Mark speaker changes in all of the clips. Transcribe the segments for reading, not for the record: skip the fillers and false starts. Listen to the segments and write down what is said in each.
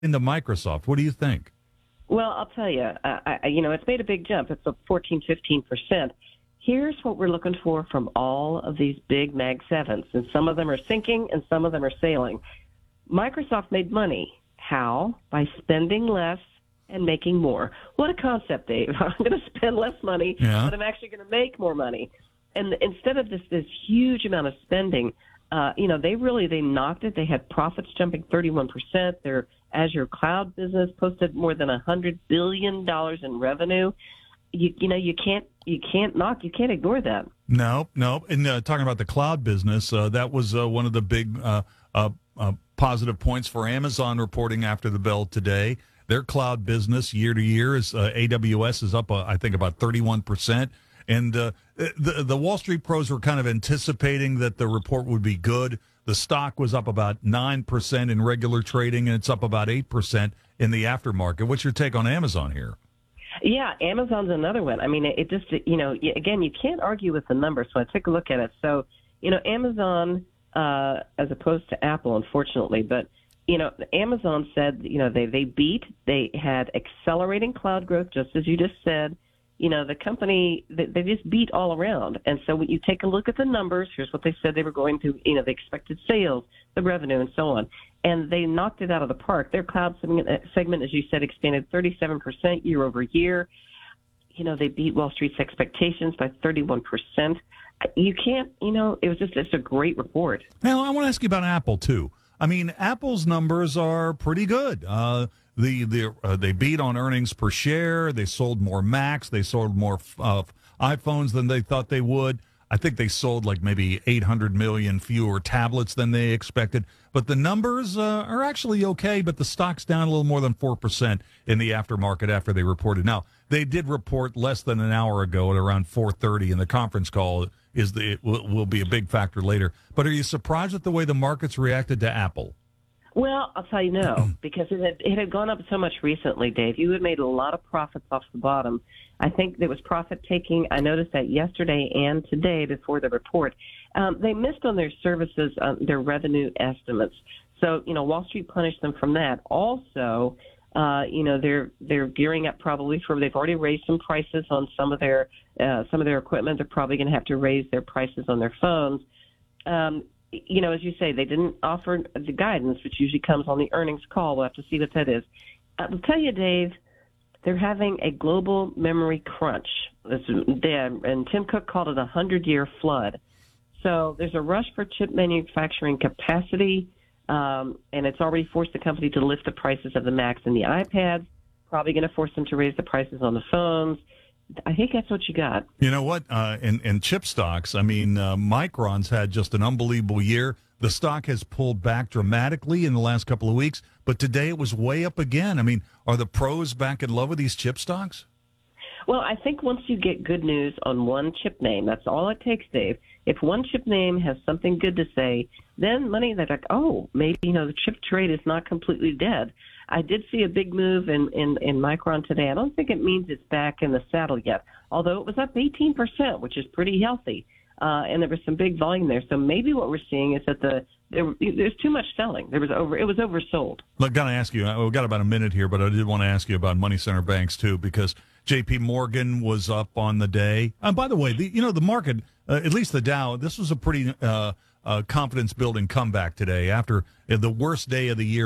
Speaker 1: into Microsoft. What do you think?
Speaker 2: Well, I'll tell you, it's made a big jump. It's up 14, 15%. Here's what we're looking for from all of these big Mag 7s, and some of them are sinking and some of them are sailing. Microsoft made money. How? By spending less and making more. What a concept, Dave. I'm going to spend less money, but I'm actually going to make more money. And instead of this huge amount of spending, they knocked it. They had profits jumping 31%. Their Azure cloud business posted more than $100 billion in revenue. You can't ignore that.
Speaker 1: No. And talking about the cloud business, that was one of the big positive points for Amazon reporting after the bell today. Their cloud business year to year is AWS is up, I think, about 31%. And the Wall Street pros were kind of anticipating that the report would be good. The stock was up about 9% in regular trading, and it's up about 8% in the aftermarket. What's your take on Amazon here?
Speaker 2: Yeah, Amazon's another one. I mean, it just, again, you can't argue with the numbers. So I took a look at it. So, Amazon, as opposed to Apple, unfortunately, but, Amazon said, they beat. They had accelerating cloud growth, just as you just said. The company, they just beat all around. And so when you take a look at the numbers, here's what they said they were going to, the expected sales, the revenue, and so on. And they knocked it out of the park. Their cloud segment, as you said, expanded 37% year over year. They beat Wall Street's expectations by 31%. You can't, it was just a great report.
Speaker 1: Now, I want to ask you about Apple, too. I mean, Apple's numbers are pretty good. They beat on earnings per share. They sold more Macs. They sold more iPhones than they thought they would. I think they sold like maybe 800 million fewer tablets than they expected. But the numbers are actually okay, but the stock's down a little more than 4% in the aftermarket after they reported. Now, they did report less than an hour ago at around 4:30, and the conference call will be a big factor later. But are you surprised at the way the market's reacted to Apple?
Speaker 2: Well, I'll tell you no, because it had gone up so much recently, Dave. You had made a lot of profits off the bottom. I think there was profit taking. I noticed that yesterday and today before the report. They missed on their services, their revenue estimates. So, Wall Street punished them from that. Also, they're gearing up probably they've already raised some prices on some of their equipment. They're probably going to have to raise their prices on their phones. As you say, they didn't offer the guidance, which usually comes on the earnings call. We'll have to see what that is. I'll tell you, Dave, they're having a global memory crunch. And Tim Cook called it a 100-year flood. So there's a rush for chip manufacturing capacity, and it's already forced the company to lift the prices of the Macs and the iPads, probably going to force them to raise the prices on the phones. I think that's what you got.
Speaker 1: You know what? In chip stocks, I mean, Micron's had just an unbelievable year. The stock has pulled back dramatically in the last couple of weeks, but today it was way up again. I mean, are the pros back in love with these chip stocks?
Speaker 2: Well, I think once you get good news on one chip name, that's all it takes, Dave. If one chip name has something good to say, then they're like, oh, maybe, the chip trade is not completely dead. I did see a big move in Micron today. I don't think it means it's back in the saddle yet, although it was up 18%, which is pretty healthy. And there was some big volume there. So maybe what we're seeing is that there's too much selling. It was oversold.
Speaker 1: Look, got to ask you, we've got about a minute here, but I did want to ask you about money center banks, too, because J.P. Morgan was up on the day. And by the way, the market, at least the Dow, this was a pretty confidence-building comeback today after the worst day of the year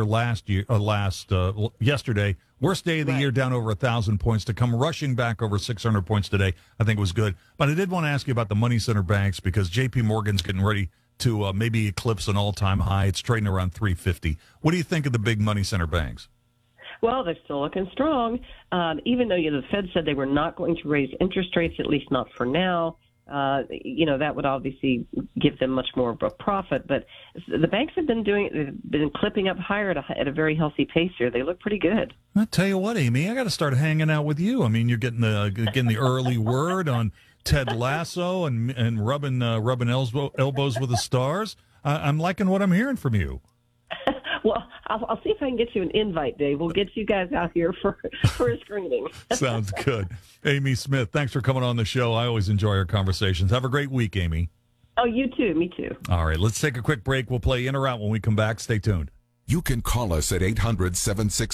Speaker 1: yesterday. Worst day of the year, down over 1,000 points, to come rushing back over 600 points today, I think was good. But I did want to ask you about the money center banks because J.P. Morgan's getting ready to maybe eclipse an all-time high. It's trading around 350. What do you think of the big money center banks?
Speaker 2: Well, they're still looking strong, even though the Fed said they were not going to raise interest rates, at least not for now. That would obviously give them much more of a profit. But the banks have been clipping up higher at a very healthy pace here. They look pretty good.
Speaker 1: I tell you what, Amy, I got to start hanging out with you. I mean, you're getting the early word on Ted Lasso and rubbing elbows with the stars. I'm liking what I'm hearing from you.
Speaker 2: Well, I'll see if I can get you an invite, Dave. We'll get you guys out here for a screening.
Speaker 1: Sounds good. Amy Smith, thanks for coming on the show. I always enjoy our conversations. Have a great week, Amy.
Speaker 2: Oh, you too. Me too.
Speaker 1: All right, let's take a quick break. We'll play in or out when we come back. Stay tuned.
Speaker 3: You can call us at 800-766